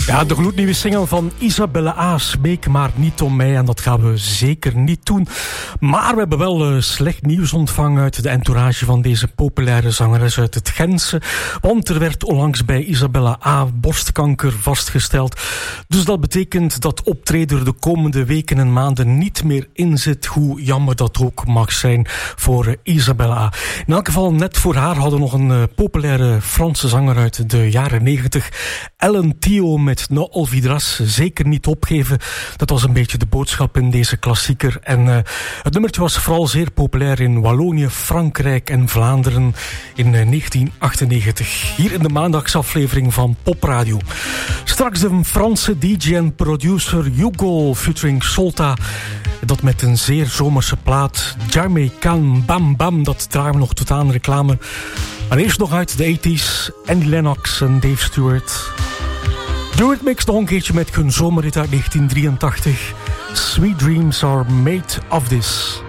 Ja, de gloednieuwe single van Isabelle A. Smeek maar niet om mij. En dat gaan we zeker niet doen. Maar we hebben wel slecht nieuws ontvangen uit de entourage van deze populaire zangeres uit het Gentse. Want er werd onlangs bij Isabelle A. borstkanker vastgesteld. Dus dat betekent dat optreden de komende weken en maanden niet meer inzit. Hoe jammer dat ook mag zijn voor Isabelle A. In elk geval, net voor haar hadden we nog een populaire Franse zanger uit de jaren 90. Ellen Thio met No Olvidras, zeker niet opgeven. Dat was een beetje de boodschap in deze klassieker. En het nummertje was vooral zeer populair in Wallonië, Frankrijk en Vlaanderen in 1998. Hier in de maandagsaflevering van Popradio. Straks de Franse DJ en producer Hugo featuring Solta. Dat met een zeer zomerse plaat. Jamaican Bam Bam, dat draaien we nog tot aan reclame. Maar eerst nog uit de 80s. Annie Lennox en Dave Stewart. Do It Mix nog een keertje met hun zomerrit uit 1983. Sweet Dreams Are Made of This.